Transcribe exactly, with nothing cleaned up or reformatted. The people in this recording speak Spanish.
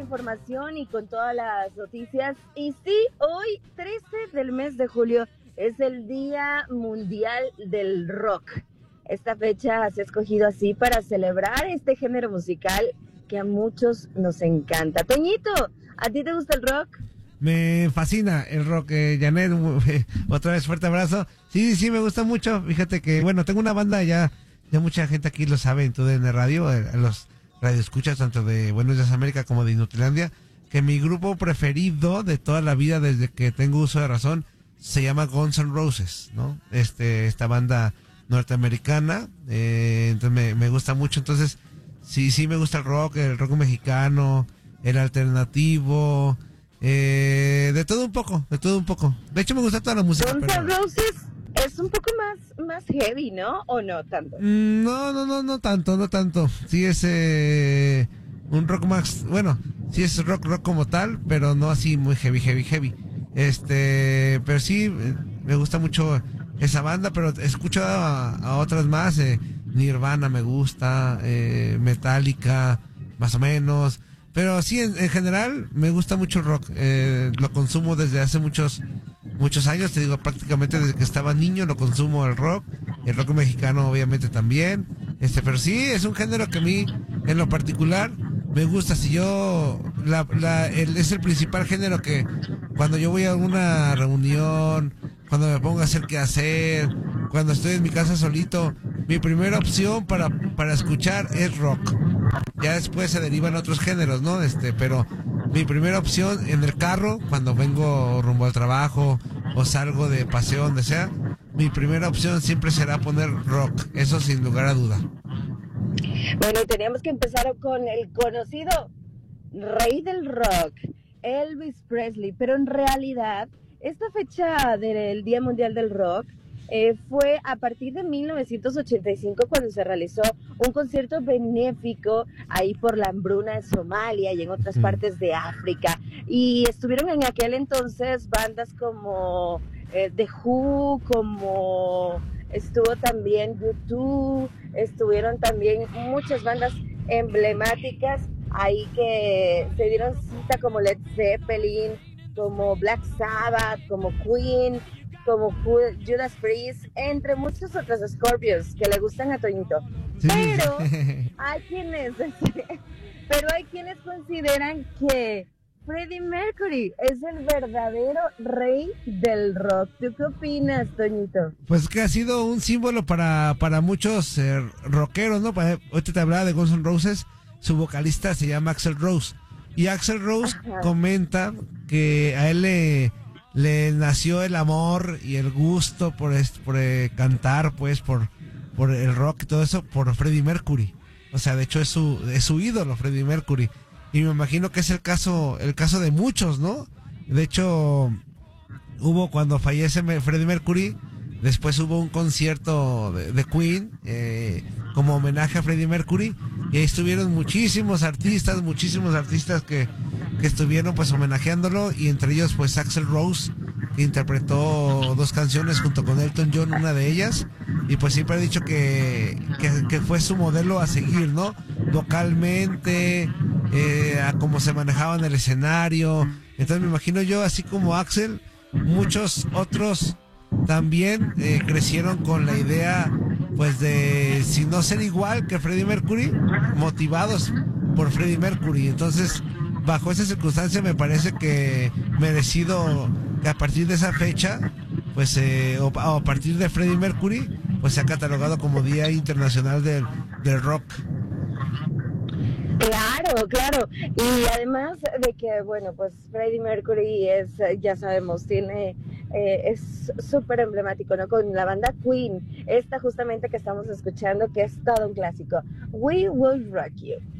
información y con todas las noticias. Y sí, hoy, trece del mes de julio, es el Día Mundial del Rock. Esta fecha se ha escogido así para celebrar este género musical que a muchos nos encanta. Toñito, ¿a ti te gusta el rock? Me fascina el rock, eh, Janet, eh, otra vez fuerte abrazo. Sí, sí, me gusta mucho. Fíjate que, bueno, tengo una banda ya, ya mucha gente aquí lo sabe en tu D N Radio, eh, los radioescuchas tanto de Buenos Días América como de Inutilandia, que mi grupo preferido de toda la vida desde que tengo uso de razón se llama Guns N' Roses, ¿no? Este, esta banda norteamericana, eh, entonces me, me gusta mucho. Entonces, sí, sí me gusta el rock, el rock mexicano, el alternativo, eh, de todo un poco, de todo un poco. De hecho, me gusta toda la música. Guns N' pero... Roses es un poco más, más heavy, ¿no? ¿O no tanto? No, no, no, no tanto, no tanto. Sí es eh, un rock más, bueno, sí es rock, rock como tal, pero no así muy heavy, heavy, heavy. Este, pero sí, me gusta mucho esa banda, pero escucho a, a otras más, eh, Nirvana me gusta, eh, Metallica, más o menos. Pero sí, en, en general, me gusta mucho el rock. Eh, lo consumo desde hace muchos muchos años, te digo, prácticamente desde que estaba niño lo consumo el rock. El rock mexicano, obviamente, también. Este, pero sí, es un género que a mí, en lo particular, me gusta. Si yo, la, la, el, es el principal género que cuando yo voy a alguna reunión, cuando me pongo a hacer qué hacer, cuando estoy en mi casa solito, mi primera opción para, para escuchar es rock. Ya después se derivan otros géneros, ¿no? Este, pero mi primera opción en el carro, cuando vengo rumbo al trabajo o salgo de paseo, donde sea, mi primera opción siempre será poner rock, eso sin lugar a duda. Bueno, teníamos que empezar con el conocido rey del rock, Elvis Presley, pero en realidad esta fecha del Día Mundial del Rock eh, fue a partir de mil novecientos ochenta y cinco cuando se realizó un concierto benéfico ahí por la hambruna en Somalia y en otras mm. partes de África, y estuvieron en aquel entonces bandas como eh, The Who, como estuvo también U dos, estuvieron también muchas bandas emblemáticas ahí que se dieron cita, como Led Zeppelin, como Black Sabbath, como Queen, como Judas Priest, entre muchos otros, Scorpions, que le gustan a Toñito. Sí. Pero hay quienes, pero hay quienes consideran que Freddie Mercury es el verdadero rey del rock. ¿Tú qué opinas, Toñito? Pues que ha sido un símbolo para, para muchos eh, rockeros, ¿no? Ahorita te hablaba de Guns N' Roses, su vocalista se llama Axl Rose. Y Axl Rose Ajá. comenta que a él le, le nació el amor y el gusto por, por eh, cantar, pues, por, por el rock y todo eso, por Freddie Mercury. O sea, de hecho es su, es su ídolo, Freddie Mercury. Y me imagino que es el caso, el caso de muchos, ¿no? De hecho, hubo cuando fallece Freddie Mercury, después hubo un concierto de, de Queen, eh, como homenaje a Freddie Mercury, y ahí estuvieron muchísimos artistas, muchísimos artistas que, que estuvieron pues homenajeándolo, y entre ellos pues Axl Rose, que interpretó dos canciones junto con Elton John, una de ellas, y pues siempre ha dicho que, que, que fue su modelo a seguir, ¿no? Vocalmente, eh, a cómo se manejaba en el escenario. Entonces me imagino yo, así como Axl, muchos otros también eh, crecieron con la idea pues de, si no ser igual que Freddie Mercury, motivados por Freddie Mercury. Entonces, bajo esa circunstancia me parece que merecido que a partir de esa fecha, pues eh, o, o a partir de Freddie Mercury, pues se ha catalogado como Día Internacional del, del Rock. Claro, claro. Y además de que, bueno, pues Freddie Mercury es, ya sabemos, tiene, eh, es súper emblemático, ¿no? Con la banda Queen, esta justamente que estamos escuchando, que es todo un clásico. We Will Rock You.